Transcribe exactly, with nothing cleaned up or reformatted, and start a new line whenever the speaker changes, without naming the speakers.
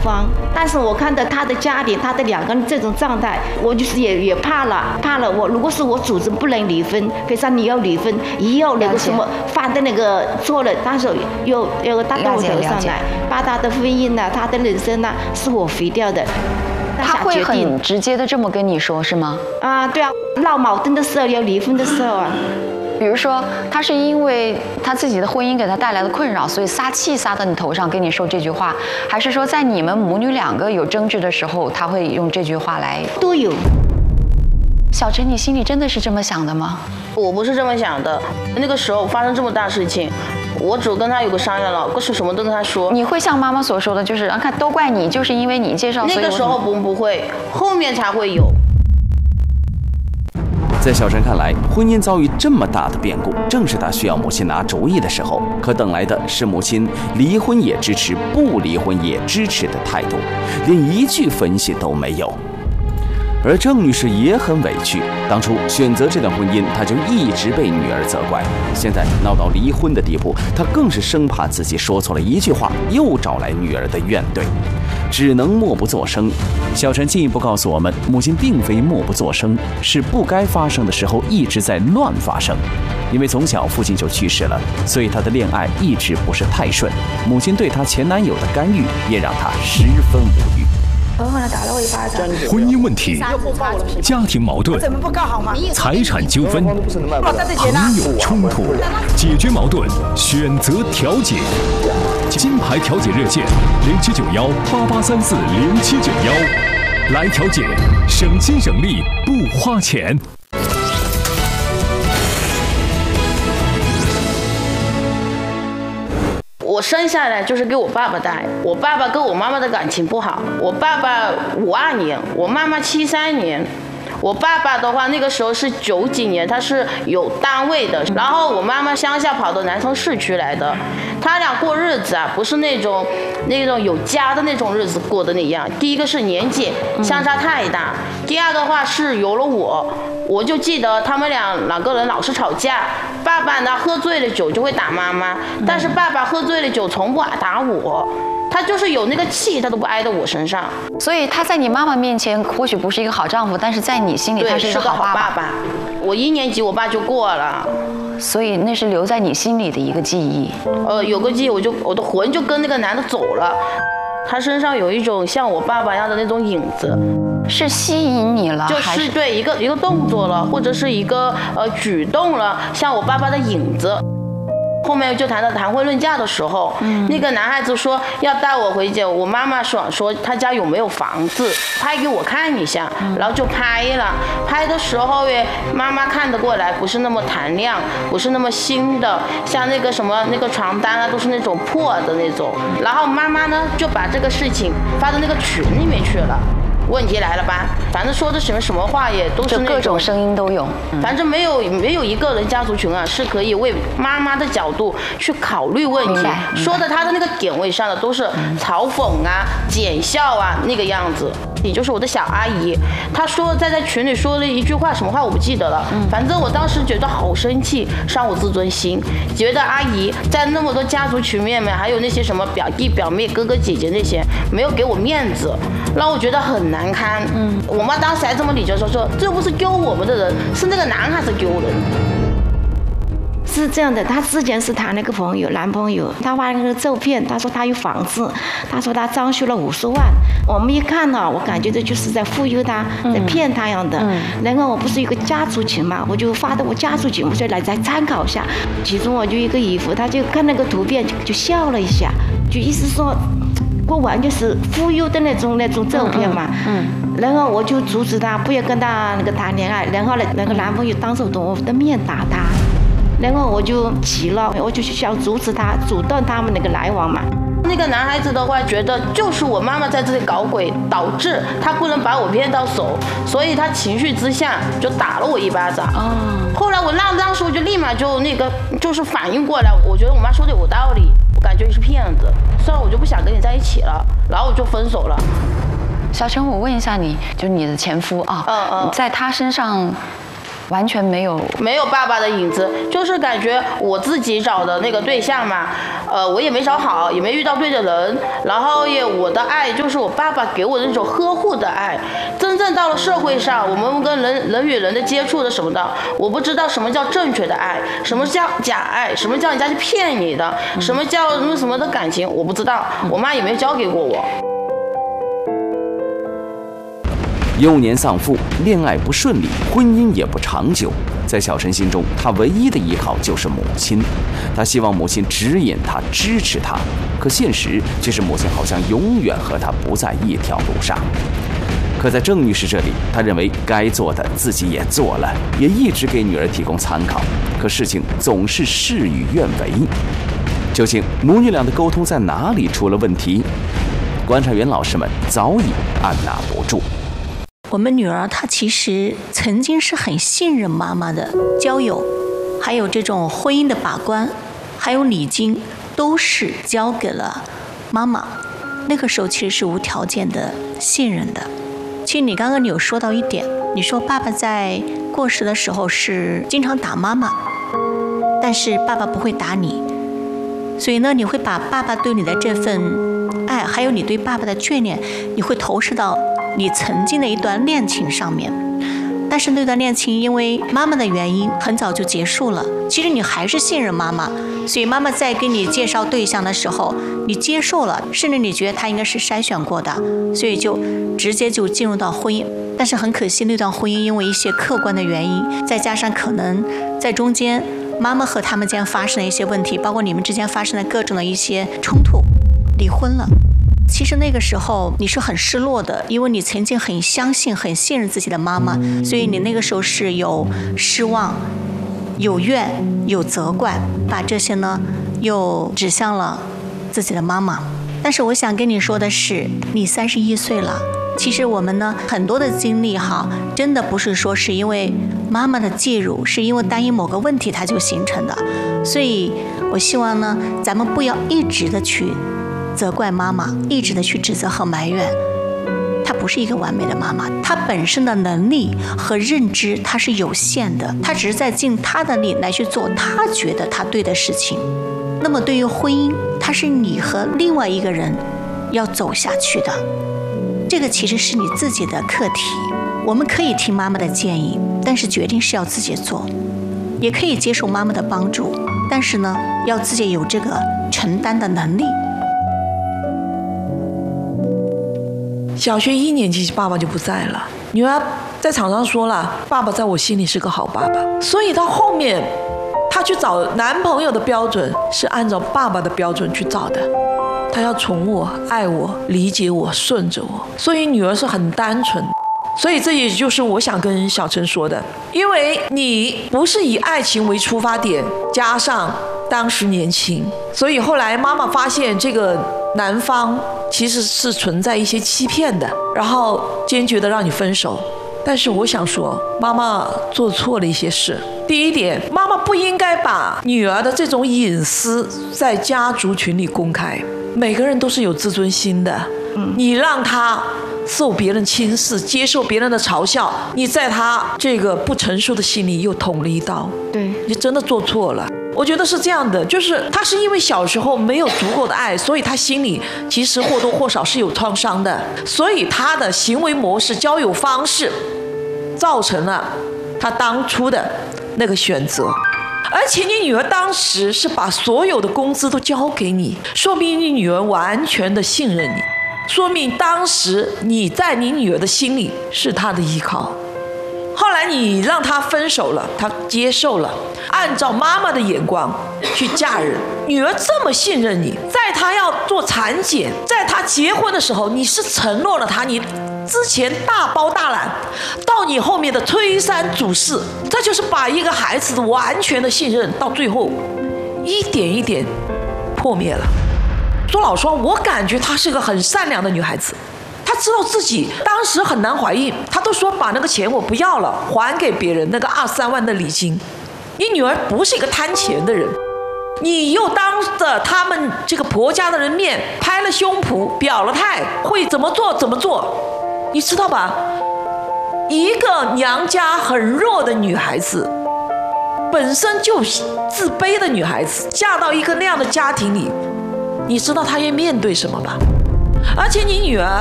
方。但是我看到他的家庭，他的两个人这种状态，我就是也也怕了，怕了。我如果是我主子不能离婚，可以说你要离婚，以后那个什么犯的那个错了，但是又又打到我头上来，把他的婚姻呐、啊，他的人生呐、啊，是我毁掉的。
他会很直接的这么跟你说，是吗？
啊，对啊，闹矛盾的时候，要离婚的时候啊。
比如说，他是因为他自己的婚姻给他带来的困扰，所以撒气撒到你头上跟你说这句话，还是说在你们母女两个有争执的时候，他会用这句话来？
都有。
小陈，你心里真的是这么想的吗？
我不是这么想的。那个时候发生这么大事情，我只跟他有个商量了，过去什么都跟他说。
你会像妈妈所说的，就是看都怪你，就是因为你介绍。
那个时候不不会，后面才会有。
在小陈看来，婚姻遭遇这么大的变故，正是他需要母亲拿主意的时候。可等来的是母亲离婚也支持，不离婚也支持的态度，连一句分析都没有。而郑女士也很委屈，当初选择这段婚姻，她就一直被女儿责怪，现在闹到离婚的地步，她更是生怕自己说错了一句话，又找来女儿的怨怼，只能默不作声。小陈进一步告诉我们，母亲并非默不作声，是不该发生的时候一直在乱发生。因为从小父亲就去世了，所以她的恋爱一直不是太顺，母亲对她前男友的干预也让她十分无语。
然后呢，打了我一巴掌。
婚姻问题、家庭矛盾、财产纠纷、朋友冲突，解决矛盾，选择调解。金牌调解热线零七九幺八八三四零七九幺，来调解，省心省力不花钱。
我生下来就是给我爸爸带，我爸爸跟我妈妈的感情不好。我爸爸五二年，我妈妈七三年。我爸爸的话，那个时候是九几年，他是有单位的。然后我妈妈乡下跑到南城市区来的，他俩过日子啊，不是那种那种有家的那种日子过的那样。第一个是年纪相差太大，第二的话是有了我。我就记得他们俩两个人老是吵架，爸爸呢喝醉了酒就会打妈妈，但是爸爸喝醉了酒从不打我，他就是有那个气他都不挨到我身上。
所以他在你妈妈面前或许不是一个好丈夫，但是在你心里他是一个好爸爸。
爸爸我一年级我爸就过了，
所以那是留在你心里的一个记忆。
呃，有个记忆，我就我的魂就跟那个男的走了，他身上有一种像我爸爸一样的那种影子。
是吸引你了，
就是对一个一个动作了，或者是一个呃举动了，像我爸爸的影子。后面就谈到谈婚论嫁的时候，嗯，那个男孩子说要带我回家，我妈妈说说他家有没有房子，拍给我看一下，嗯，然后就拍了。拍的时候耶，妈妈看得过来，不是那么弹亮，不是那么新的，像那个什么那个床单啊，都是那种破的那种。然后妈妈呢就把这个事情发到那个群里面去了。问题来了吧？反正说的什么什么话也都是那种
各种声音都有，
嗯，反正没有没有一个人家族群啊是可以为妈妈的角度去考虑问题，说的他的那个点位上的都是嘲讽啊、奸笑啊那个样子。也就是我的小阿姨，她说在在群里说了一句话，什么话我不记得了，嗯，反正我当时觉得好生气，伤我自尊心，觉得阿姨在那么多家族群面面，还有那些什么表弟表妹哥哥姐姐那些没有给我面子，让我觉得很难堪。嗯，我妈当时还这么理解说说，这不是丢我们的人，是那个男孩子丢人。
是这样的，他之前是谈了个朋友，男朋友，他发那个照片，他说他有房子，他说他装修了五十万。我们一看呢，我感觉这就是在忽悠他，在骗他样的。嗯，然后我不是有个家族群嘛，我就发到我家族群，我说来再参考一下。其中我就一个姨父，他就看那个图片就就笑了一下，就意思说，我完全是忽悠的那种那种照片嘛。嗯。嗯，然后我就阻止他不要跟他那个谈恋爱，然后呢，那个男朋友当着我的面打他。然后我就急了，我就想阻止他，阻断他们那个来往嘛。
那个男孩子的话，觉得就是我妈妈在这里搞鬼，导致他不能把我骗到手，所以他情绪之下就打了我一巴掌。哦。后来我那当时我就立马就那个就是反应过来，我觉得我妈说的有道理，我感觉你是骗子，所以我就不想跟你在一起了，然后我就分手了。
小陈，我问一下你，就是你的前夫啊，嗯嗯，在他身上。 完全没有
没有爸爸的影子，就是感觉我自己找的那个对象嘛，呃，我也没找好，也没遇到对的人，然后也我的爱就是我爸爸给我的那种呵护的爱。真正到了社会上，我们跟人人与人的接触的什么的，我不知道什么叫正确的爱，什么叫假爱，什么叫人家去骗你的，什么叫什么什么的感情，我不知道，我妈也没有教给过我。
幼年丧父，恋爱不顺利，婚姻也不长久。在小陈心中，他唯一的依靠就是母亲。他希望母亲指引他，支持他，可现实却是母亲好像永远和他不在一条路上。可在郑女士这里，她认为该做的自己也做了，也一直给女儿提供参考，可事情总是事与愿违。究竟母女俩的沟通在哪里出了问题？观察员老师们早已按捺不住。
我们女儿她其实曾经是很信任妈妈的，交友，还有这种婚姻的把关，还有礼金，都是交给了妈妈。那个时候其实是无条件的信任的。其实你刚刚有说到一点，你说爸爸在过世的时候是经常打妈妈，但是爸爸不会打你，所以呢，你会把爸爸对你的这份爱，还有你对爸爸的眷恋，你会投射到你曾经的一段恋情上面。但是那段恋情因为妈妈的原因很早就结束了，其实你还是信任妈妈，所以妈妈在给你介绍对象的时候你接受了，甚至你觉得他应该是筛选过的，所以就直接就进入到婚姻。但是很可惜，那段婚姻因为一些客观的原因，再加上可能在中间妈妈和他们间发生了一些问题，包括你们之间发生了各种的一些冲突，离婚了。其实那个时候你是很失落的，因为你曾经很相信很信任自己的妈妈，所以你那个时候是有失望，有怨，有责怪，把这些呢又指向了自己的妈妈。但是我想跟你说的是，你三十一岁了，其实我们呢很多的经历哈，真的不是说是因为妈妈的介入，是因为单一某个问题它就形成的。所以我希望呢咱们不要一直的去责怪妈妈，一直的去指责和埋怨，她不是一个完美的妈妈，她本身的能力和认知她是有限的，她只是在尽她的力来去做她觉得她对的事情。那么对于婚姻，它是你和另外一个人要走下去的，这个其实是你自己的课题。我们可以听妈妈的建议，但是决定是要自己做，也可以接受妈妈的帮助，但是呢要自己有这个承担的能力。
小学一年级爸爸就不在了，女儿在场上说了，爸爸在我心里是个好爸爸，所以到后面她去找男朋友的标准是按照爸爸的标准去找的，他要宠我，爱我，理解我，顺着我，所以女儿是很单纯。所以这也就是我想跟小陈说的，因为你不是以爱情为出发点，加上当时年轻，所以后来妈妈发现这个男方其实是存在一些欺骗的，然后坚决的让你分手。但是我想说，妈妈做错了一些事。第一点，妈妈不应该把女儿的这种隐私在家族群里公开，每个人都是有自尊心的，你让她受别人轻视，接受别人的嘲笑，你在她这个不成熟的心里又捅了一刀，
对，
你真的做错了。我觉得是这样的，就是他是因为小时候没有足够的爱，所以他心里其实或多或少是有创伤的，所以他的行为模式、交友方式造成了他当初的那个选择。而且你女儿当时是把所有的工资都交给你，说明你女儿完全的信任你，说明当时你在你女儿的心里是她的依靠。后来你让她分手了，她接受了，按照妈妈的眼光去嫁人。女儿这么信任你，在她要做产检，在她结婚的时候，你是承诺了她，你之前大包大揽，到你后面的推三阻四，这就是把一个孩子的完全的信任到最后一点一点破灭了。说老实话，我感觉她是个很善良的女孩子，她知道自己当时很难怀孕，她都说把那个钱我不要了，还给别人那个二三万的礼金。你女儿不是一个贪钱的人，你又当着他们这个婆家的人面拍了胸脯表了态，会怎么做怎么做，你知道吧？ 一个娘家很弱的女孩子，本身就自卑的女孩子，嫁到一个那样的家庭里，你知道她要面对什么吧？而且你女儿